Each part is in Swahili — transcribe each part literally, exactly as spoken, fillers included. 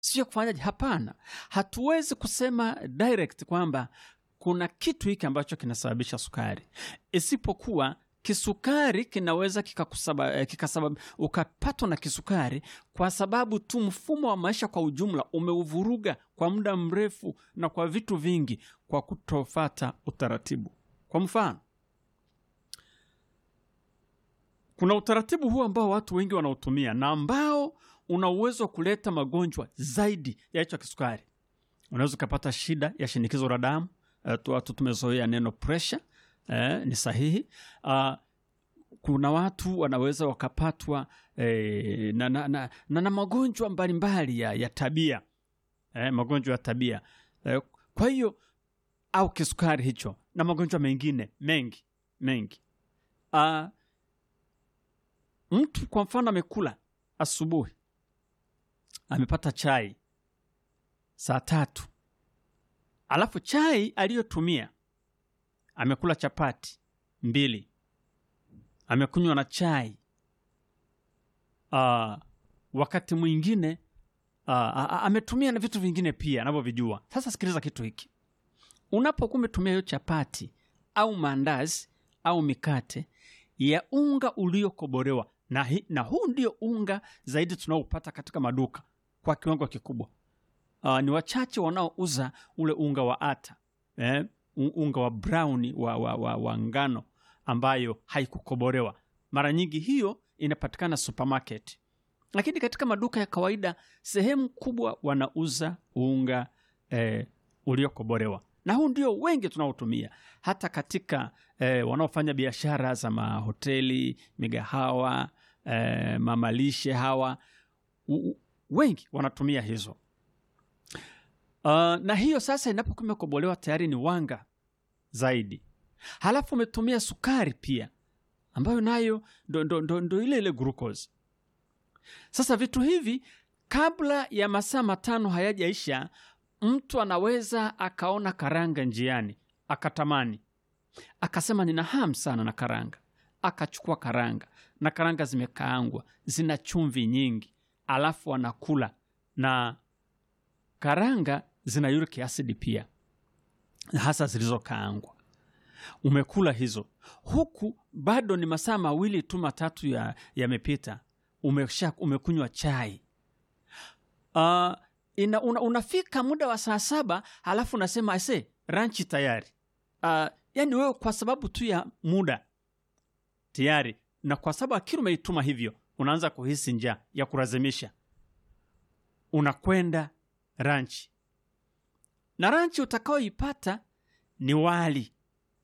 Sio kufanyaje, hapana. Hatuwezi kusema direct kwamba kuna kitu hiki ambacho kinasababisha sukari. Isipokuwa kisukari kinaweza kikakusaba kikasabab ukapatwa na kisukari kwa sababu tu mfumo wa maisha kwa ujumla umeuvuruga kwa muda mrefu na kwa vitu vingi kwa kutofata utaratibu. Kwa mfano, kuna utaratibu huu ambao watu wengi wanautumia na ambao una uwezo kuleta magonjwa zaidi ya hicho kisukari. Unaweza kupata shida ya shinikizo la damu. Uh, watu tumezoea neno pressure, eh, ni sahihi. Uh, kuna watu wanaweza wakapatwa eh, na, na, na, na, na magonjwa mbalimbali ya, ya tabia, eh, magonjwa ya tabia. Eh, kwa hiyo au kisukari hicho na magonjwa mengine mengi mengi. Uh, mtu kwa mfano amekula asubuhi, amepata chai saa tatu, alafu chai aliyotumia amekula chapati mbili, amekunywa na chai. Uh, wakati mwingine uh, ametumia na vitu vingine pia anavyovijua. Sasa sikiliza kitu hiki. Unapokuwa umetumia hiyo chapati au mandazi au mikate ya unga uliokobolewa, na, hi, na huu ndio unga zaidi tunaopata katika maduka kwa kiwango kikubwa. Uh, ni wachache wanaouza ule unga wa ata, eh, unga wa brown wa, wa, wa, wa ngano ambayo haikukobolewa. Mara nyingi hiyo inapatikana supermarket. Lakini katika maduka ya kawaida sehemu kubwa wanauza unga eh, uliokobolewa. Na huu ndio wengi tunaotumia. Hata katika eh, wanaofanya biashara za mahoteli, migahawa, eh, mamalishe hawa, u, wengi wanatumia hizo. Uh, na hiyo sasa inapokuwa imekobolewa tayari ni wanga zaidi. Halafu umetumia sukari pia ambayo nayo ndo, ndo, ndo, ndo ile ile glucose. Sasa vitu hivi kabla ya masaa matano hayajaisha, mtu anaweza akaona karanga njiani, akatamani, akasema nina hamu sana na karanga. Akachukua karanga, na karanga zimekaangwa, zina chumvi nyingi, alafu anakula. Na karanga zina uric acid pia, hasa zilizokaangwa. Umekula hizo, huku bado ni masaa mawili tu matatu ya yamepita, umesha umekunywa chai. Uh, ina, una, unafika muda wa saa saba, halafu unasema ase ranchi tayari. Uh, yani wewe kwa sababu tu ya muda tayari, na kwa sababu akili umeituma hivyo, unaanza kuhisi njaa ya kulazimisha, unakwenda ranchi. Na ranchi utakaoipata ni wali.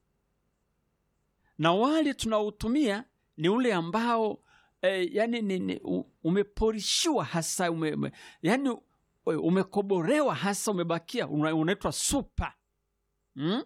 Na wali tunautumia ni ule ambao eh, yani ni, ni, umeporishiwa hasa ume, ume, yani umekoborewa hasa, umebakia, unaitwa supa. Hmm?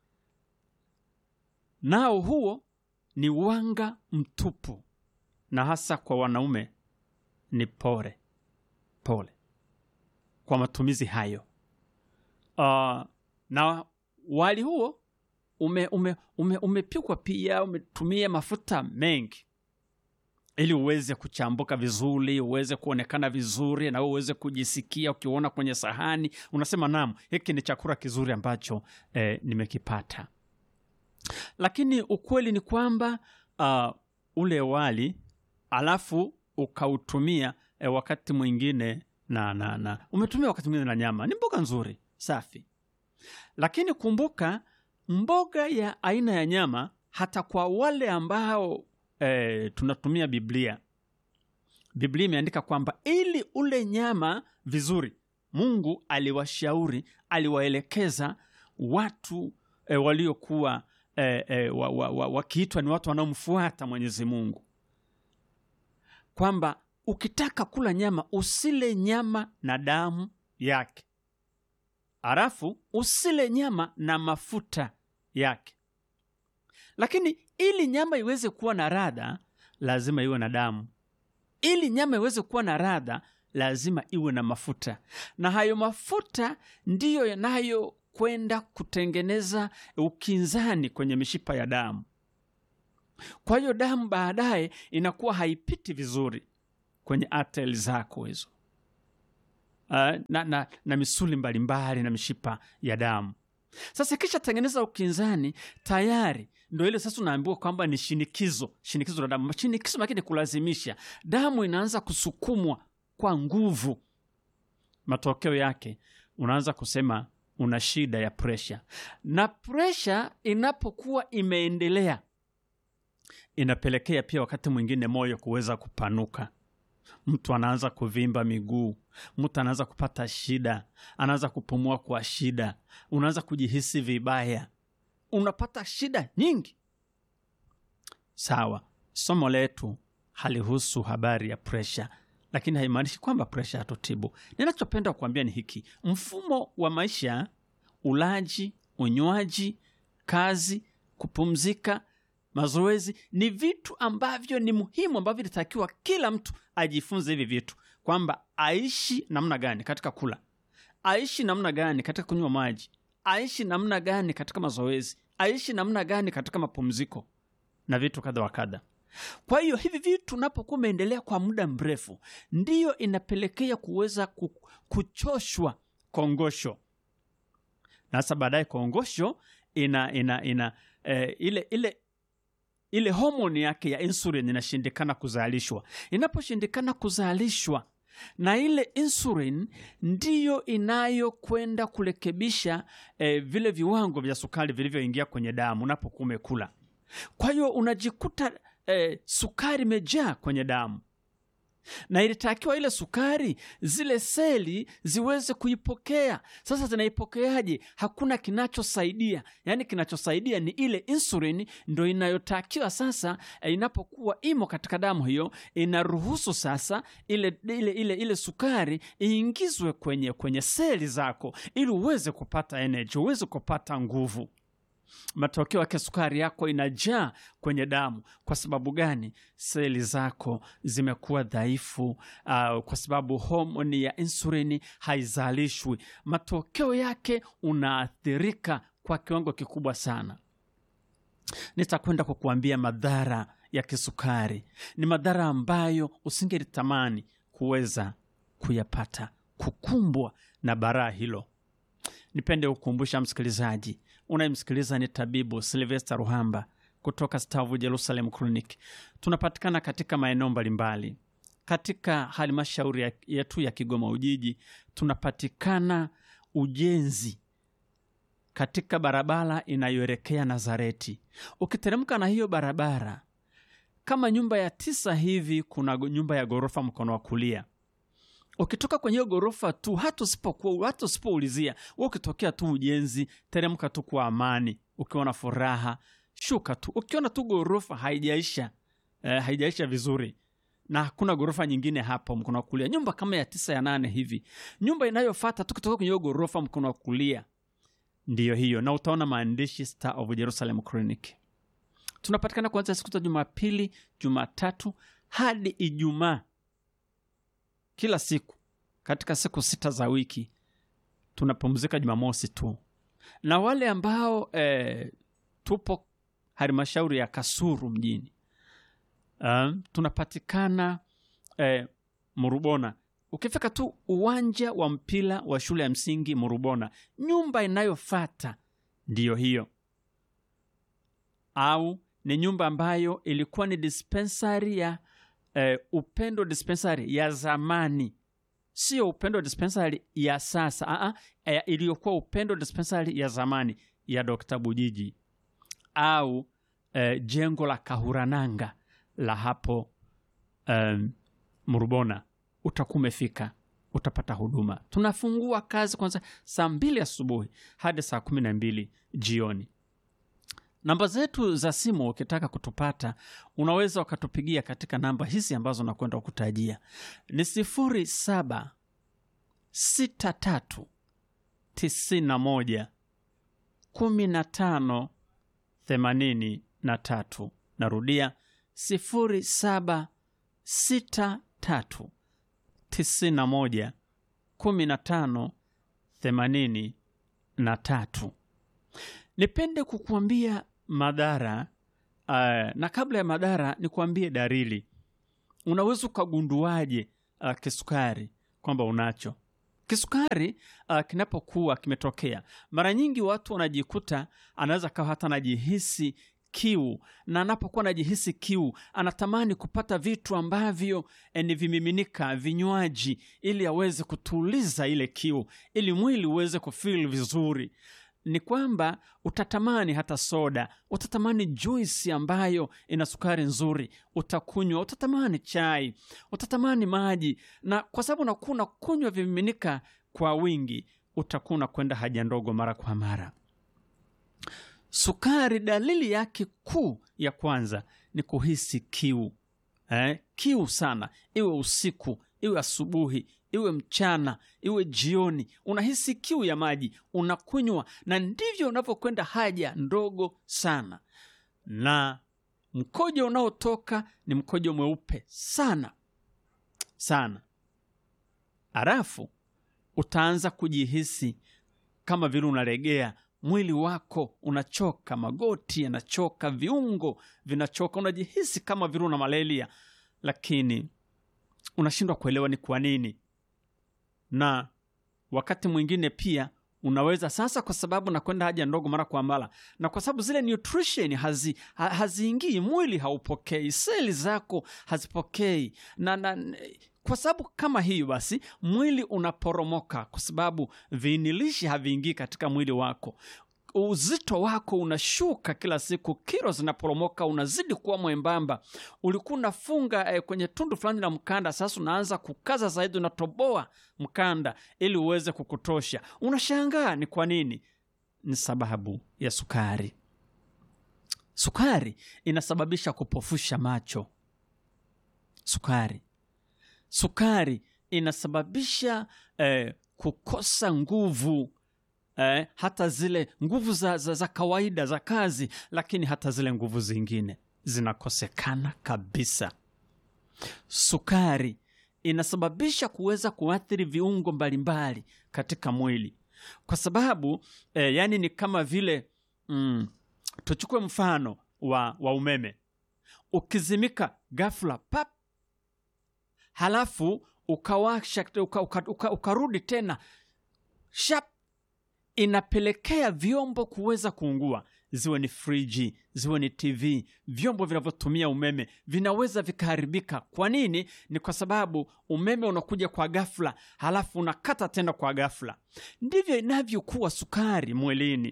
Nao huo ni wanga mtupu, na hasa kwa wanaume ni pole pole kwa matumizi hayo. Uh, na wali huo ume, ume, ume, umepikwa pia, umetumia mafuta mengi ili uweze kuchambuka vizuri, uweze kuonekana vizuri, na uweze kujisikia ukiona kwenye sahani unasema naam, hiki ni chakula kizuri ambacho eh, nimekipata. Lakini ukweli ni kwamba uh, ule wali alafu ukautumia eh, wakati mwingine na, na, na umetumia wakati mwingine na nyama, ni mboga nzuri safi. Lakini kumbuka, mboga ya aina ya nyama, hata kwa wale ambao eh, tunatumia Biblia, Biblia imeandika kwamba ili ule nyama vizuri, Mungu aliwashauri, aliwaelekeza watu eh, waliokuwa eh, eh, wa, wa, wa, wakiitwa ni watu wanaomfuata Mwenyezi Mungu, kwamba ukitaka kula nyama usile nyama na damu yake, alafu usile nyama na mafuta yake. Lakini ili nyama iweze kuwa na ladha, lazima iwe na damu. Ili nyama iweze kuwa na ladha, lazima iwe na mafuta. Na hayo mafuta ndiyo yanayo kwenda kutengeneza ukinzani kwenye mishipa ya damu. Kwa hiyo damu baadaye inakuwa haipiti vizuri kwenye artery zako hizo. uh, na, na, na misuli mbalimbali na mishipa ya damu. Sasa kisha tengeneza ukinzani, tayari ndio ile sasa unaambiwa kwamba ni shinikizo, shinikizo la damu. Shinikizo lakini kulazimisha. Damu inaanza kusukumwa kwa nguvu. Matokeo yake unaanza kusema una shida ya pressure. Na pressure inapokuwa imeendelea inapelekea pia wakati mwingine moyo kuweza kupanuka. Mtu anaanza kuvimba miguu, mtu anaanza kupata shida, anaanza kupumua kwa shida, unaanza kujihisi vibaya, unapata shida nyingi. Sawa, somo letu halihusu habari ya pressure, lakini haimaanishi kwamba pressure hatutibu. Ninachopenda kuambia ni hiki: mfumo wa maisha, ulaji, unywaji, kazi, kupumzika, mazoezi ni vitu ambavyo ni muhimu, ambavyo inatakiwa kila mtu ajifunze hivi vitu, kwamba aishi namna gani katika kula, aishi namna gani katika kunywa maji, aishi namna gani katika mazoezi, aishi namna gani katika mapumziko na vitu kadha wa kadha. Kwa hiyo hivi vitu unapokuwa umeendelea kwa muda mrefu, ndiyo inapelekea kuweza kuchoshwa kongosho. Na sasa baadaye kongosho ina ina ina eh, ile ile ile homoni yake ya insulin inashindikana kuzalishwa. Inaposhindikana kuzalishwa, na ile insulin ndiyo inayokwenda kurekebisha eh, vile viwango vya sukari vilivyoingia kwenye damu unapokuwa umekula. Kwa hiyo unajikuta eh, sukari imejaa kwenye damu. Na ilitakiwa ile sukari zile seli ziweze kuipokea. Sasa zinaipokeaje? Hakuna kinachosaidia. Yaani kinachosaidia ni ile insulin, ndio inayotakiwa sasa eh, inapokuwa imo katika damu hiyo, inaruhusu sasa ile ile ile, ile sukari iingizwe kwenye kwenye seli zako ili uweze kupata energy, uweze kupata nguvu. Matokeo yake sukari yako inajaa kwenye damu. Kwa sababu gani? Seli zako zimekuwa dhaifu, uh, kwa sababu homoni ya insulini haizalishwi. Matokeo yake unaathirika kwa kiwango kikubwa sana. Nitakwenda kukuambia madhara ya kisukari. Ni madhara ambayo usingelitamani kuweza kuyapata, kukumbwa na baraa hilo. Nipende kukumbusha msikilizaji, unayemsikiliza ni tabibu Sylvester Ruhamba kutoka Stavu Jerusalem Clinic. Tunapatikana katika maeneo mbalimbali. Katika halmashauri yetu ya Kigoma Ujiji tunapatikana Ujenzi, katika barabara inayoelekea Nazareti. Ukiteremka na hiyo barabara, kama nyumba ya tisa hivi, kuna nyumba ya gorofa mkono wa kulia. Ukitoka kwenye gorofa tu, hata usipokuwa hata usipoulizia, wewe ukitokea tu Ujenzi, teremka tu kwa amani, ukiona furaha, shuka tu. Ukiona tu gorofa haijaisha, eh, haijaisha vizuri, na hakuna gorofa nyingine hapo mkono wa kulia, nyumba kama ya tisa ya nane hivi, nyumba inayofuata tu kutoka kwenye gorofa mkono wa kulia ndiyo hiyo, na utaona maandishi Star of Jerusalem Clinic. Tunapatikana kuanzia siku za Jumapili, Jumatatu hadi Ijumaa. Kila siku katika siku sita za wiki. Tunapumzika Jumamosi tu. Na wale ambao eh, tupo halmashauri ya Kasulu mjini, um, tunapatikana eh, Murubona. Ukifika tu uwanja wa mpira wa shule ya msingi Murubona, nyumba inayofuata ndiyo hiyo. Au ni nyumba ambayo ilikuwa ni dispensary ya eh, Upendo dispensary ya zamani. Sio Upendo dispensary ya sasa. Aa, eh, iliyokuwa Upendo dispensary ya zamani ya Dokta Bujiji. Au eh, jengo la Kahurananga la hapo um, Murubona. Utakumefika, utapata huduma. Tunafungua kazi kwanza saa mbili asubuhi hadi saa kumi na mbili jioni. Namba zetu za simu ukitaka kutupata, unaweza ukatupigia katika namba hizi ambazo nakwenda kukutajia. Ni sifuri saba sita tatu tisini moja kumi na tano themanini na tatu. Narudia, sifuri saba sita tatu tisini moja kumi na tano themanini na tatu. Nipende kukuambia madhara, uh, na kabla ya madhara nikuambie dalili. Unaweza ukagunduaje uh, kisukari kwamba unacho? Kisukari uh, kinapokuwa kimetokea, mara nyingi watu wanajikuta anaweza kawa hata anajihisi kiu, na anapokuwa anajihisi kiu anatamani kupata vitu ambavyo ni vimiminika, vinywaji, ili aweze kutuliza ile kiu, ili mwili uweze kufeel vizuri. Ni kwamba utatamani hata soda, utatamani juisi ambayo ina sukari nzuri, utakunywa, utatamani chai, utatamani maji, na kwa sababu unakuwa kunywa vimiminika kwa wingi, utakuwa kwenda haja ndogo mara kwa mara. Sukari, dalili yake kuu ya kwanza ni kuhisi kiu. Eh, kiu sana, iwe usiku, iwe asubuhi, iwe mchana, iwe jioni, unahisi kiu ya maji, unakunywa, na ndivyo unavyokwenda haja ndogo sana. Na mkojo unaotoka ni mkojo mweupe sana sana. Halafu utaanza kujihisi kama vile unalegea, mwili wako unachoka, magoti yanachoka, viungo vinachoka, unajihisi kama vile una malaria, lakini unashindwa kuelewa ni kwa nini. Na wakati mwingine pia unaweza sasa, kwa sababu nakwenda haja ndogo mara kwa mara, na kwa sababu zile nutrition hazi ha, haziingii, mwili haupokei, seli zako hazipokei, na, na kwa sababu kama hiyo, basi mwili unaporomoka, kwa sababu viinilishi haviingii katika mwili wako. Uzito wako unashuka kila siku, kilo zinaporomoka, unazidi kuwa mwembamba. Ulikuwa unafunga eh, kwenye tundu fulani la mkanda, sasa unaanza kukaza zaidi, unatoboa mkanda ili uweze kukutosha. Unashangaa ni kwa nini? Ni sababu ya sukari. Sukari inasababisha kupofusha macho. Sukari Sukari inasababisha eh, kukosa nguvu, eh, hata zile nguvu za, za, za kawaida za kazi, lakini hata zile nguvu zingine zinakosekana kabisa. Sukari inasababisha kuweza kuathiri viungo mbalimbali katika mwili, kwa sababu eh, yani ni kama vile mm, tuchukue mfano wa, wa umeme. Ukizimika ghafla pap, halafu ukawasha uka, uka, uka, ukarudi tena shap, inapelekea vyombo kuweza kuungua. Ziwe ni friji, ziwe ni T V, vyombo vinavyotumia umeme vinaweza vikaharibika. Kwa nini? Ni kwa sababu umeme unakuja kwa ghafla, halafu unakata tena kwa ghafla. Ndivyo inavyokuwa sukari mwilini.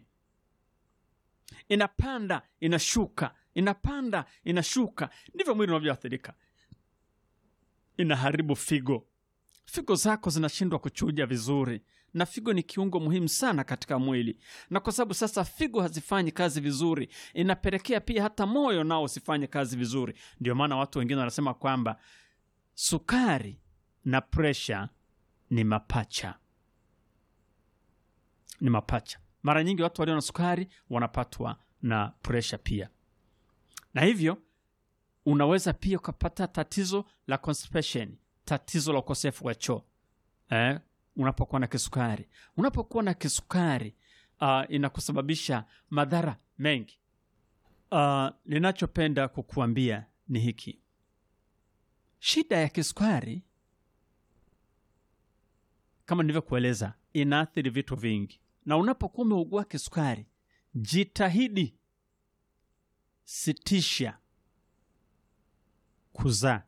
Inapanda, inashuka, inapanda, inashuka. Ndivyo mwili unavyoathirika. Inaharibu figo. Figo zako zinashindwa kuchuja vizuri, na figo ni kiungo muhimu sana katika mwili. Na kwa sababu sasa figo hazifanyi kazi vizuri, inapelekea pia hata moyo nao usifanye kazi vizuri. Ndio maana watu wengine wanasema kwamba sukari na presha ni mapacha. Ni mapacha. Mara nyingi watu walio na sukari wanapatwa na presha pia. Na hivyo unaweza pia kupata tatizo la constipation, tatizo la ukosefu wa choo. Eh, unapokuwa na kisukari. Unapokuwa na kisukari, uh, inakusababisha madhara mengi. Uh, ninachopenda kukuambia ni hiki. Shida ya kisukari, kama nilivyokueleza, inaathiri vitu vingi. Na unapokuwa umeugua kisukari, jitahidi sitisha kuzaa.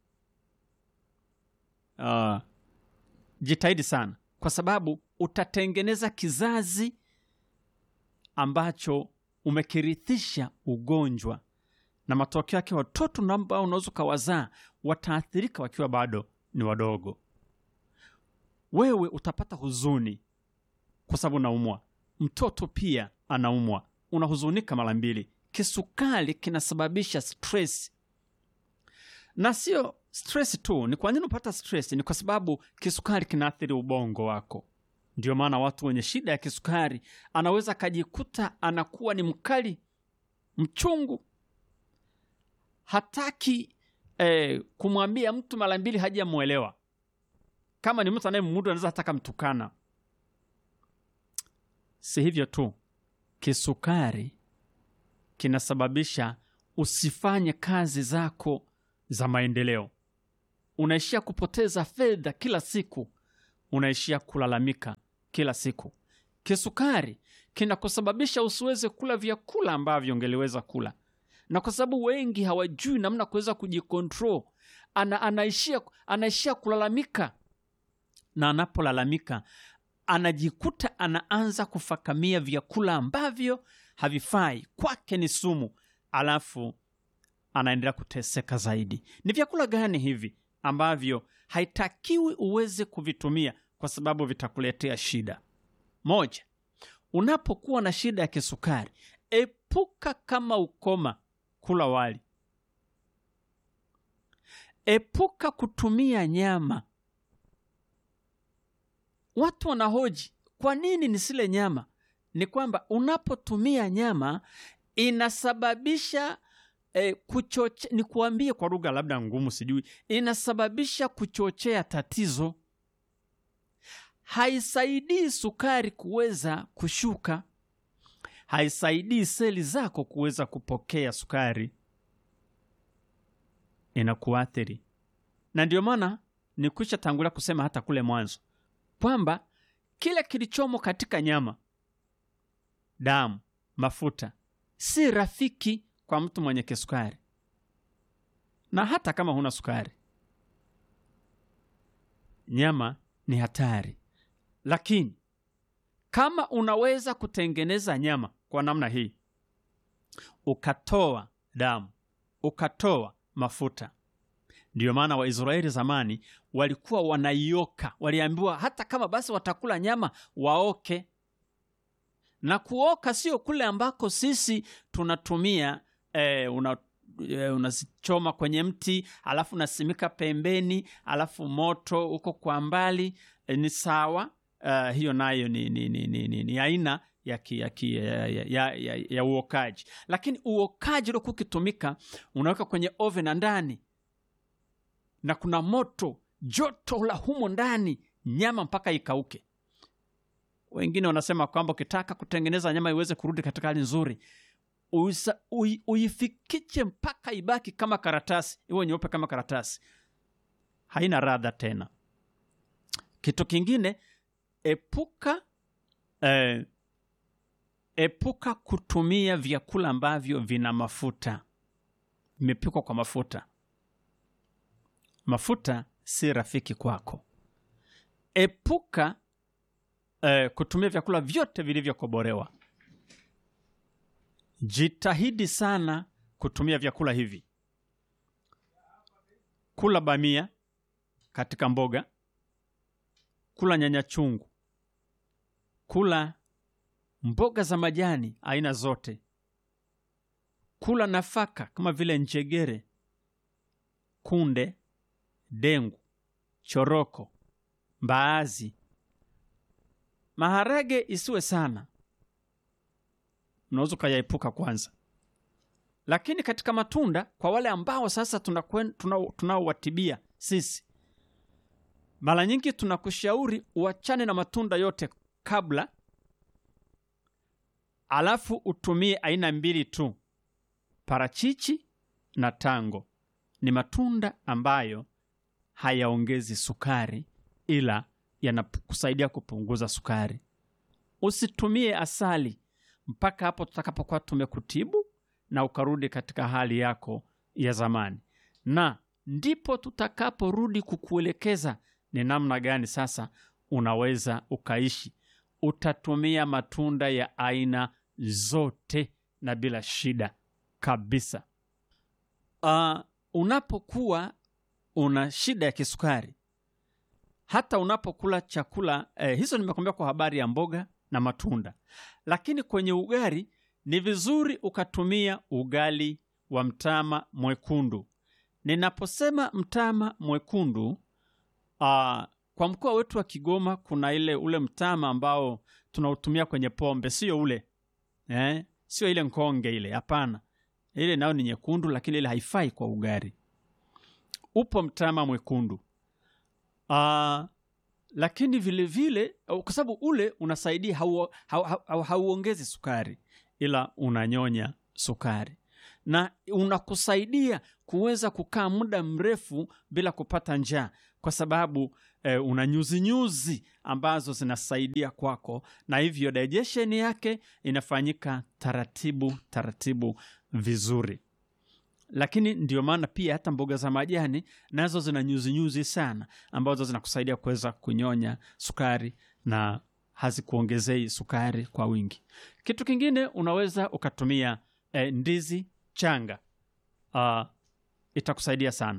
Uh, jitahidi sana, kwa sababu utatengeneza kizazi ambacho umekirithisha ugonjwa, na matokeo yake watoto ambao unaweza kawazaa wataathirika wakiwa bado ni wadogo. Wewe utapata huzuni kwa sababu unaumwa, mtoto pia anaumwa, unahuzunika mara mbili. Kisukari kinasababisha stress. Na sio stress tu. Ni kwa nini unapata stress? Ni kwa sababu kisukari kinaathiri ubongo wako. Ndio maana watu wenye shida ya kisukari anaweza kujikuta anakuwa ni mkali, mchungu. Hataki eh, kumwambia mtu mara mbili hajamuelewa. Kama ni mtu anayemudu anaweza hata kumtukana. Si hivyo tu. Kisukari kinasababisha usifanye kazi zako za maendeleo. Unaishia kupoteza fedha kila siku. unaishia kulalamika kila siku. Kisukari kinakusababisha usiweze kula vyakula ambavyo ungeliweza kula. Na kwa sababu wengi hawajui namna kuweza kujikontrol, ana, anaishia, anaishia kulalamika. Na anapolalamika, anajikuta anaanza kufakamia vyakula ambavyo havifai, kwake ni sumu, alafu anaendelea kuteseka zaidi. Ni vyakula gani hivi ambavyo haitakiwi uweze kuvitumia kwa sababu vitakuletea shida? Moja, unapokuwa na shida ya kisukari, epuka kama ukoma kula wali. Epuka kutumia nyama. Watu wanahoji, kwa nini nisile nyama? Ni kwamba unapotumia nyama inasababisha eh, kuchoche, ni kuambie kwa lugha labda ngumu sijui, inasababisha kuchochea tatizo. Haisaidii sukari kuweza kushuka. Haisaidii seli zako kuweza kupokea sukari. Inakuathiri. Na ndio maana nikwisha tangulia kusema hata kule mwanzo kwamba kile kilichomo katika nyama, damu, mafuta si rafiki kwa mtu mwenye kisukari. Na hata kama huna sukari, nyama ni hatari. Lakini kama unaweza kutengeneza nyama kwa namna hii, ukatoa damu, ukatoa mafuta. Ndio maana Waisraeli zamani walikuwa wanaioka. Waliambiwa hata kama basi watakula nyama waoke. Na kuoka sio kule ambako sisi tunatumia eh, una, eh, unazichoma kwenye mti, alafu unasimika pembeni, alafu moto uko kwa mbali. Eh, ni sawa. Uh, hiyo nayo ni, ni, ni, ni, ni, ni aina ya, ki, ya, ki, ya, ya, ya, ya uokaji. Lakini uokaji ule kukitumika, unaweka kwenye oven ndani, na kuna moto, joto la humo ndani, nyama mpaka ikauke. Wengine wanasema kwamba ukitaka kutengeneza nyama iweze kurudi katika hali nzuri, uisa, ui, uifikiche mpaka ibaki kama karatasi, iwe nyeupe kama karatasi. Haina ladha tena. Kitu kingine, epuka eh, epuka kutumia vyakula ambavyo vina mafuta, vimepikwa kwa mafuta. Mafuta si rafiki kwako. Epuka eh, kutumia vyakula vyote vilivyokobolewa. Jitahidi sana kutumia vyakula hivi. Kula bamia katika mboga. Kula nyanya chungu. Kula mboga za majani aina zote. Kula nafaka kama vile njegere, kunde, dengu, choroko, mbaazi. Maharage isiwe sana, unaweza kuyaepuka kwanza. Lakini katika matunda, kwa wale ambao sasa tunaowatibia tuna sisi, mara nyingi tunakushauri uachane na matunda yote kabla, alafu utumie aina mbili tu, parachichi na tango. Ni matunda ambayo hayaongezi sukari, ila yanakusaidia kupunguza sukari. Usitumie asali mpaka hapo tutakapokuwa tumekutibu na ukarudi katika hali yako ya zamani. Na ndipo tutakaporudi kukuelekeza ni namna gani sasa unaweza ukaishi. Utatumia matunda ya aina zote na bila shida kabisa. Uh, unapokuwa una shida ya kisukari, hata unapokula chakula eh, hizo nimekwambia kwa habari ya mboga na matunda. Lakini kwenye ugali ni vizuri ukatumia ugali wa mtama mwekundu. Ninaposema mtama mwekundu, uh, kwa mkoa wetu wa Kigoma kuna ile ule mtama ambao tunautumia kwenye pombe, sio ule. Eh? Sio ile nkonge ile, hapana. Ile nao ni nyekundu, lakini ile haifai kwa ugali. Upo mtama mwekundu. Uh, lakini vile vile, kwa sababu ule unasaidia, hauongezi hau, hau, hau sukari, ila unanyonya sukari. Na unakusaidia kuweza kukaa muda mrefu bila kupata njaa, kwa sababu e, una nyuzi nyuzi ambazo zinasaidia kwako, na hivyo digestion yake inafanyika taratibu taratibu vizuri. Lakini ndio maana pia hata mboga za majani nazo zina nyuzi nyuzi sana ambazo zinakusaidia kuweza kunyonya sukari na hazikuongezei sukari kwa wingi. Kitu kingine unaweza ukatumia eh, ndizi changa. Uh, itakusaidia sana.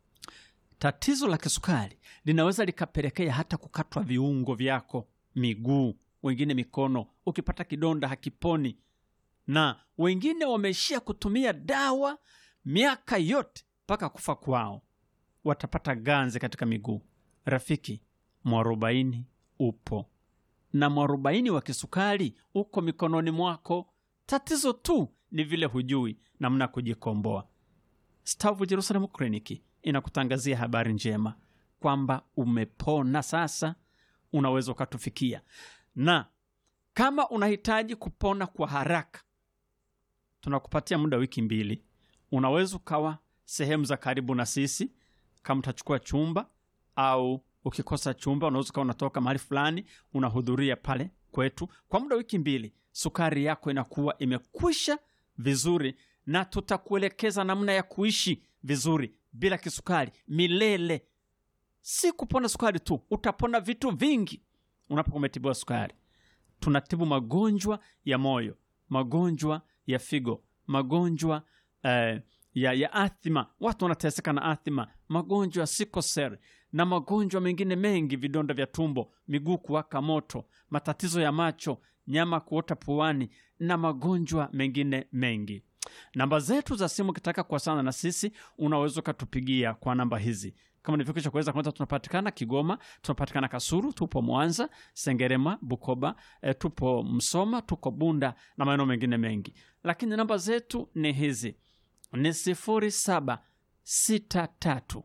Tatizo la kisukari linaweza likapelekea hata kukatwa viungo vyako, miguu, wengine mikono, ukipata kidonda hakiponi. Na wengine wameishia kutumia dawa miaka yote mpaka kufa kwao, watapata ganzi katika miguu. Rafiki, mwarobaini upo, na mwarobaini wa kisukari uko mikononi mwako. Tatizo tu ni vile hujui namna kujikomboa. Star of Jerusalem Clinic inakutangazia habari njema kwamba umepona sasa, unaweza ukatufikia. Na kama unahitaji kupona kwa haraka, tunakupatia muda wiki mbili. Unaweza ukawa sehemu za karibu na sisi, kama utachukua chumba, au ukikosa chumba unaweza ukawa unatoka mahali fulani unahudhuria pale kwetu kwa muda wiki mbili. Sukari yako inakuwa imekwisha vizuri, na tutakuelekeza namna ya kuishi vizuri bila kisukari milele. Si kupona sukari tu, utapona vitu vingi unapokumetibiwa sukari. Tunatibu magonjwa ya moyo, magonjwa ya figo, magonjwa eh, ya, ya athma. Watu wanateseka na athma, magonjwa ya sickle cell na magonjwa mengine mengi, vidonda vya tumbo, miguu kuwaka moto, matatizo ya macho, nyama kuota puani na magonjwa mengine mengi. Namba zetu za simu kitaka kwa sana na sisi, unaweza kutupigia kwa namba hizi. Kama nilivyokwisha kuweza, kwanza tunapatikana Kigoma, tunapatikana Kasulu, tupo Mwanza, Sengerema, Bukoba, e, tupo Msoma, tuko Bunda na maeneo mengine mengi. Lakini namba zetu ni hizi. Ni sifuri saba sita tatu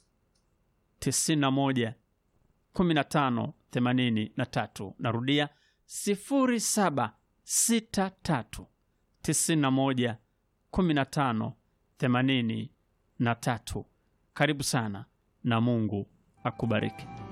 tisini moja kumi na tano themanini na tatu. Narudia, sifuri saba sita tatu tisini moja kumi na tano themanini na tatu. Karibu sana na Mungu akubariki.